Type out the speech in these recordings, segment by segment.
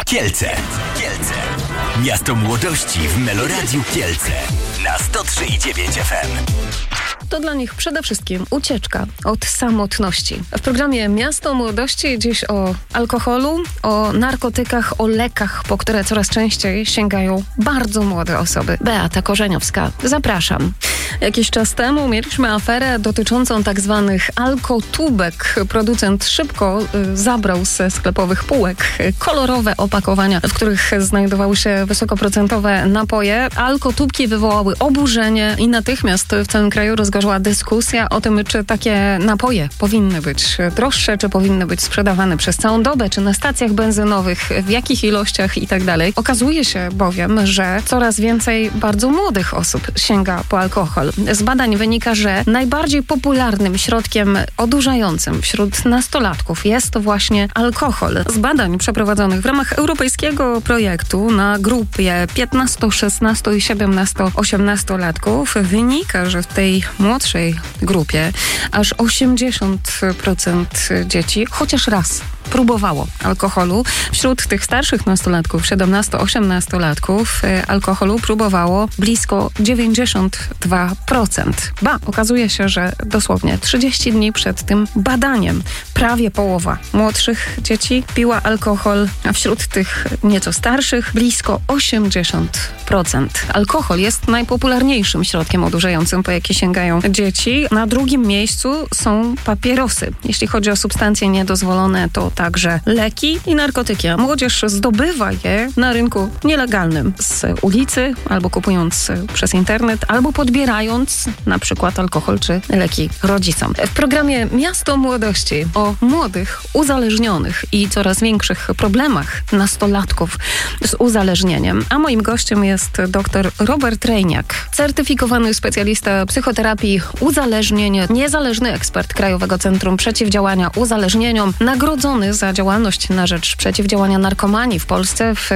Kielce. Miasto młodości w Meloradiu Kielce na 103,9 FM. To dla nich przede wszystkim ucieczka od samotności. W programie Miasto Młodości dziś o alkoholu, o narkotykach, o lekach, po które coraz częściej sięgają bardzo młode osoby. Beata Korzeniowska, zapraszam. Jakiś czas temu mieliśmy aferę dotyczącą tak zwanych alkotubek. Producent szybko zabrał ze sklepowych półek kolorowe opakowania, w których znajdowały się wysokoprocentowe napoje. Alkotubki wywołały oburzenie i natychmiast w całym kraju rozgorzała dyskusja o tym, czy takie napoje powinny być droższe, czy powinny być sprzedawane przez całą dobę, czy na stacjach benzynowych, w jakich ilościach i tak dalej. Okazuje się bowiem, że coraz więcej bardzo młodych osób sięga po alkohol. Z badań wynika, że najbardziej popularnym środkiem odurzającym wśród nastolatków jest właśnie alkohol. Z badań przeprowadzonych w ramach europejskiego projektu na grupie 15, 16 i 17-18-latków wynika, że w tej młodszej grupie aż 80% dzieci chociaż raz próbowało alkoholu. Wśród tych starszych nastolatków, 17-18-latków, alkoholu próbowało blisko 92%. Okazuje się, że dosłownie 30 dni przed tym badaniem prawie połowa młodszych dzieci piła alkohol, a wśród tych nieco starszych blisko 80%. Alkohol jest najpopularniejszym środkiem odurzającym, po jaki sięgają dzieci. Na drugim miejscu są papierosy. Jeśli chodzi o substancje niedozwolone, to także leki i narkotyki, a młodzież zdobywa je na rynku nielegalnym z ulicy, albo kupując przez internet, albo podbierając na przykład alkohol czy leki rodzicom. W programie Miasto Młodości o młodych, uzależnionych i coraz większych problemach nastolatków z uzależnieniem, a moim gościem jest dr Robert Rejniak, certyfikowany specjalista psychoterapii uzależnień, niezależny ekspert Krajowego Centrum Przeciwdziałania Uzależnieniom, nagrodzony za działalność na rzecz przeciwdziałania narkomanii w Polsce w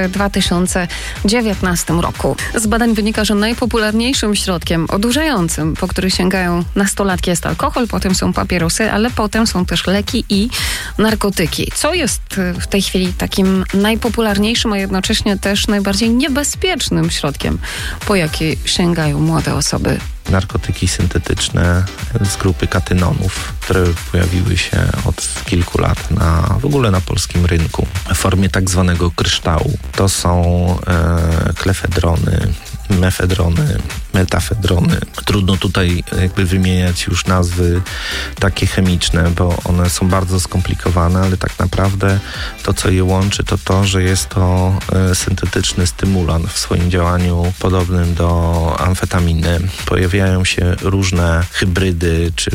2019 roku. Z badań wynika, że najpopularniejszym środkiem odurzającym, po który sięgają nastolatki, jest alkohol, potem są papierosy, ale potem są też leki i narkotyki. Co jest w tej chwili takim najpopularniejszym, a jednocześnie też najbardziej niebezpiecznym środkiem, po jaki sięgają młode osoby? Narkotyki syntetyczne z grupy katynonów, które pojawiły się od kilku lat w ogóle na polskim rynku w formie tak zwanego kryształu. To są klefedrony, mefedrony, metafedrony. Trudno tutaj jakby wymieniać już nazwy takie chemiczne, bo one są bardzo skomplikowane, ale tak naprawdę to, co je łączy, to to, że jest to syntetyczny stymulant w swoim działaniu podobnym do amfetaminy. Pojawiają się różne hybrydy, czy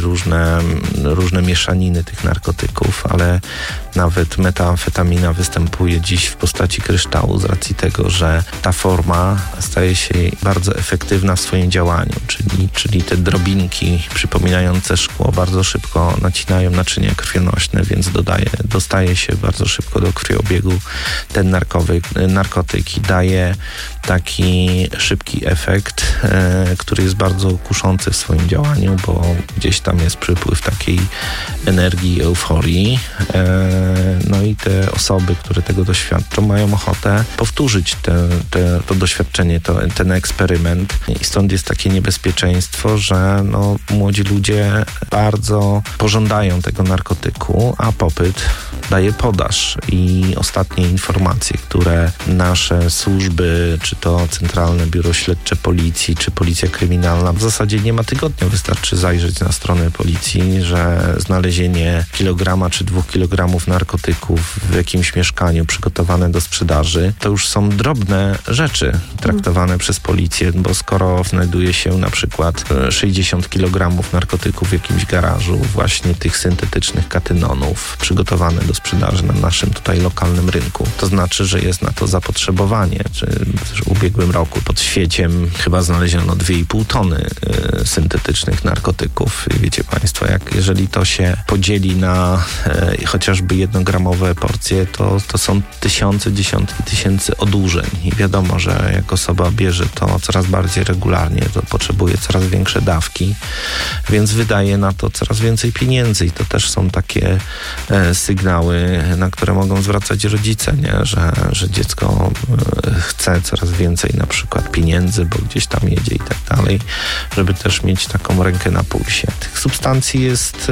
różne mieszaniny tych narkotyków, ale nawet metamfetamina występuje dziś w postaci kryształu z racji tego, że ta forma staje się bardzo efektywna w swoim działaniu, czyli te drobinki przypominające szkło bardzo szybko nacinają naczynia krwionośne, więc dostaje się bardzo szybko do krwiobiegu ten narkotyk i daje taki szybki efekt, który jest bardzo kuszący w swoim działaniu, bo gdzieś tam jest przypływ takiej energii, euforii. No i te osoby, które tego doświadczą, mają ochotę powtórzyć to doświadczenie, ten eksperyment. I stąd jest takie niebezpieczeństwo, że młodzi ludzie bardzo pożądają tego narkotyku, a popyt daje podaż. I ostatnie informacje, które nasze służby, czy to Centralne Biuro Śledcze Policji, czy Policja Kryminalna, w zasadzie nie ma tygodnia, wystarczy zajrzeć na stronę policji, że znalezienie kilograma czy 2 kilogramów narkotyków w jakimś mieszkaniu przygotowane do sprzedaży, to już są drobne rzeczy traktowane przez policję, bo skoro znajduje się na przykład 60 kilogramów narkotyków w jakimś garażu, właśnie tych syntetycznych katynonów, przygotowane do sprzedaży na naszym tutaj lokalnym rynku, to znaczy, że jest na to zapotrzebowanie. W ubiegłym roku pod Świeciem chyba znaleziono 2,5 tony syntetycznych narkotyków. I wiecie Państwo, jeżeli to się podzieli na chociażby 1-gramowe porcje, to są tysiące, dziesiątki tysięcy odurzeń. I wiadomo, że jak osoba bierze to coraz bardziej regularnie, regularnie, to potrzebuje coraz większe dawki, więc wydaje na to coraz więcej pieniędzy i to też są takie sygnały, na które mogą zwracać rodzice, nie? Że dziecko chce coraz więcej na przykład pieniędzy, bo gdzieś tam jedzie i tak dalej, żeby też mieć taką rękę na pulsie. Tych substancji jest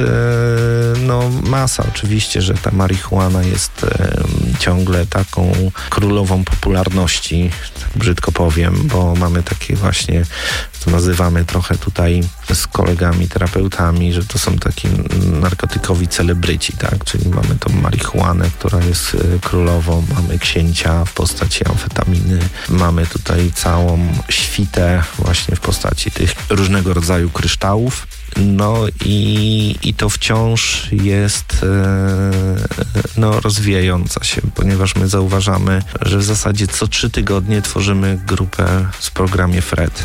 masa. Oczywiście, że ta marihuana jest ciągle taką królową popularności, tak brzydko powiem, bo mamy takie właśnie, to nazywamy trochę tutaj z kolegami, terapeutami, że to są taki narkotykowi celebryci, tak? Czyli mamy tą marihuanę, która jest królową, mamy księcia w postaci amfetaminy, mamy tutaj całą świtę właśnie w postaci tych różnego rodzaju kryształów. No i to wciąż jest rozwijająca się, ponieważ my zauważamy, że w zasadzie co 3 tygodnie tworzymy grupę w programie FRED.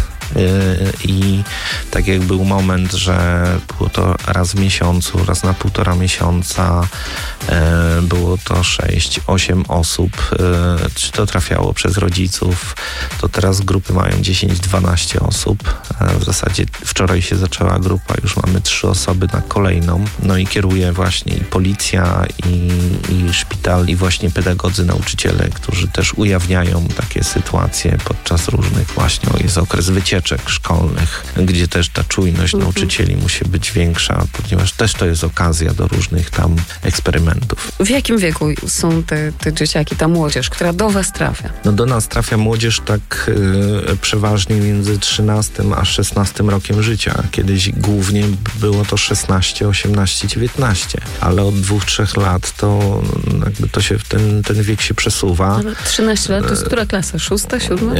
I tak jak był moment, że było to raz w miesiącu, raz na 1,5 miesiąca, było to 6-8 osób, czy to trafiało przez rodziców, to teraz grupy mają 10-12 osób. W zasadzie wczoraj się zaczęła grupa, już mamy 3 osoby na kolejną, no i kieruje właśnie i policja, i szpital, i właśnie pedagodzy, nauczyciele, którzy też ujawniają takie sytuacje podczas różnych właśnie, jest okres wycieczek szkolnych, gdzie też ta czujność nauczycieli musi być większa, ponieważ też to jest okazja do różnych tam eksperymentów. W jakim wieku są te dzieciaki, ta młodzież, która do was trafia? No do nas trafia młodzież tak przeważnie między 13 a 16 rokiem życia. Kiedyś głównie było to 16, 18, 19, ale od 2-3 lat to jakby to się ten wiek się przesuwa. Ale 13 lat to jest która klasa? 6., 7?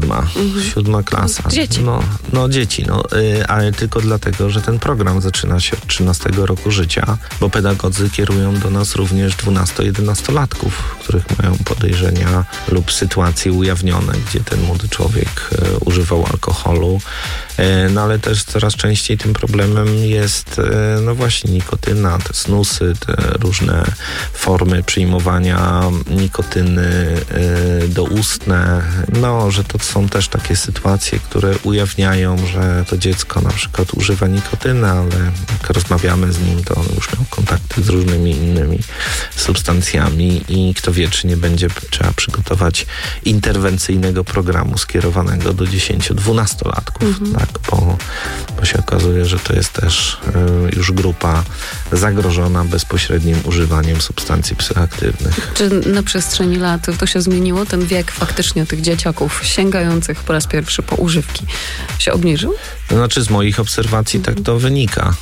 7 klasa. Dzieci. Dzieci, ale tylko dlatego, że ten program zaczyna się od 13 roku życia, bo pedagodzy kierują do nas również 12-11-latków, których mają podejrzenia lub sytuacje ujawnione, gdzie ten młody człowiek używał alkoholu. No ale też coraz częściej tym problemem jest właśnie nikotyna, te snusy, te różne formy przyjmowania nikotyny doustne, że to są też takie sytuacje, które ujawniają, że to dziecko na przykład używa nikotyny, ale jak rozmawiamy z nim, to on już miał kontakty z różnymi innymi substancjami i kto wie, czy nie będzie trzeba przygotować interwencyjnego programu skierowanego do 10-12-latków, tak? Bo się okazuje, że to jest też już grupa zagrożona bezpośrednim używaniem substancji psychoaktywnych. Czy na przestrzeni lat to się zmieniło? Ten wiek faktycznie tych dzieciaków sięgających po raz pierwszy po używki się obniżył? To znaczy z moich obserwacji tak to wynika.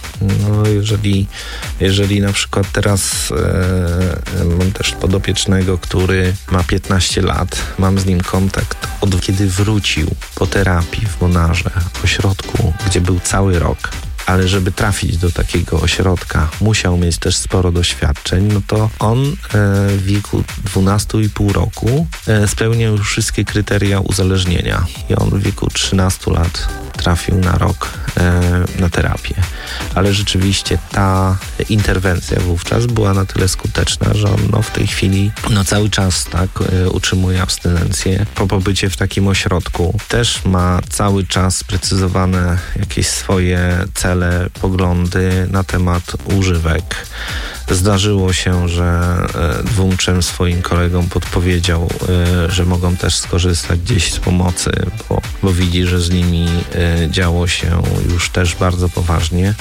Jeżeli na przykład teraz mam też podopiecznego, który ma 15 lat, mam z nim kontakt od kiedy wrócił po terapii w Monarze, w ośrodku, gdzie był cały rok. Ale żeby trafić do takiego ośrodka, musiał mieć też sporo doświadczeń, no to on w wieku 12,5 roku spełniał już wszystkie kryteria uzależnienia. I on w wieku 13 lat trafił na rok na terapię. Ale rzeczywiście ta interwencja wówczas była na tyle skuteczna, że on w tej chwili cały czas utrzymuje abstynencję. Po pobycie w takim ośrodku też ma cały czas sprecyzowane jakieś swoje cele, poglądy na temat używek. Zdarzyło się, że 2-3 swoim kolegom podpowiedział, że mogą też skorzystać gdzieś z pomocy, bo widzi, że z nimi działo się już też bardzo poważnie.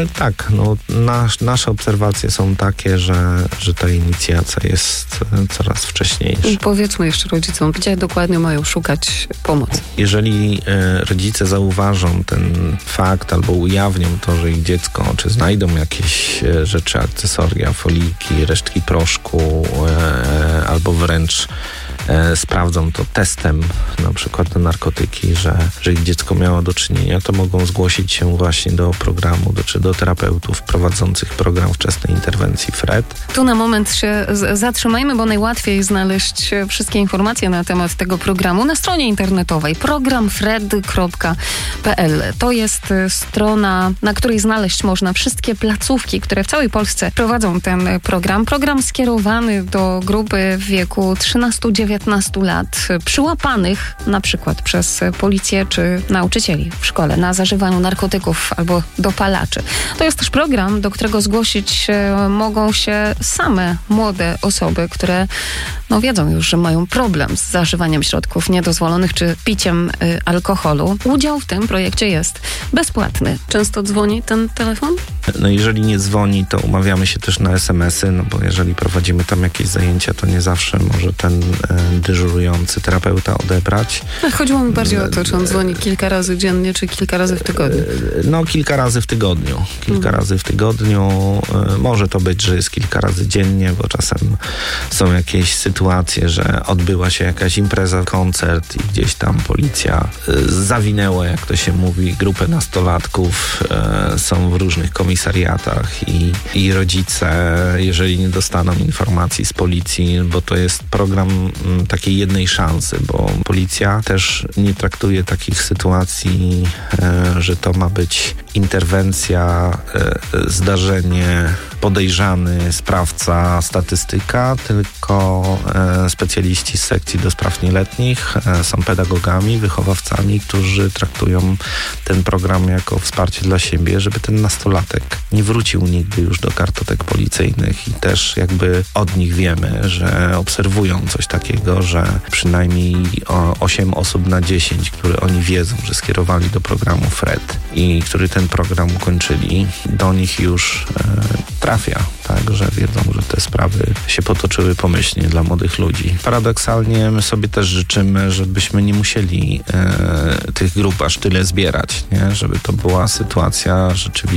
Nasze obserwacje są takie, że ta inicjacja jest coraz wcześniejsza. Powiedzmy jeszcze rodzicom, gdzie dokładnie mają szukać pomocy. Jeżeli rodzice zauważą ten fakt albo ujawnią to, że ich dziecko, czy znajdą jakieś rzeczy, akcesoria, foliki, resztki proszku, albo wręcz sprawdzą to testem, na przykład na narkotyki, że ich dziecko miało do czynienia, to mogą zgłosić się właśnie do programu, czy do terapeutów prowadzących program wczesnej interwencji FRED. Tu na moment się zatrzymajmy, bo najłatwiej znaleźć wszystkie informacje na temat tego programu na stronie internetowej programfred.pl. To jest strona, na której znaleźć można wszystkie placówki, które w całej Polsce prowadzą ten program. Program skierowany do grupy w wieku 13-19 19 lat, przyłapanych na przykład przez policję czy nauczycieli w szkole na zażywaniu narkotyków albo dopalaczy. To jest też program, do którego zgłosić mogą się same młode osoby, które wiedzą już, że mają problem z zażywaniem środków niedozwolonych czy piciem alkoholu. Udział w tym projekcie jest bezpłatny. Często dzwoni ten telefon? Jeżeli nie dzwoni, to umawiamy się też na SMS-y, bo jeżeli prowadzimy tam jakieś zajęcia, to nie zawsze może ten dyżurujący terapeuta odebrać. Chodziło mi bardziej o to, czy on dzwoni kilka razy dziennie, czy kilka razy w tygodniu. Kilka razy w tygodniu. Razy w tygodniu. Może to być, że jest kilka razy dziennie, bo czasem są jakieś sytuacje, że odbyła się jakaś impreza, koncert i gdzieś tam policja zawinęła, jak to się mówi, grupę nastolatków. Są w różnych komisariatach i rodzice, jeżeli nie dostaną informacji z policji, bo to jest program takiej jednej szansy, bo policja też nie traktuje takich sytuacji, że to ma być interwencja, zdarzenie, podejrzany, sprawca, statystyka, tylko specjaliści z sekcji do spraw nieletnich są pedagogami, wychowawcami, którzy traktują ten program jako wsparcie dla siebie, żeby ten nastolatek nie wrócił nigdy już do kartotek policyjnych i też jakby od nich wiemy, że obserwują coś takiego, że przynajmniej 8 osób na 10, które oni wiedzą, że skierowali do programu FRED i który ten program ukończyli, do nich już trafia, tak, że wiedzą, że te sprawy się potoczyły pomyślnie dla młodych ludzi. Paradoksalnie my sobie też życzymy, żebyśmy nie musieli tych grup aż tyle zbierać, nie? Żeby to była sytuacja rzeczywiście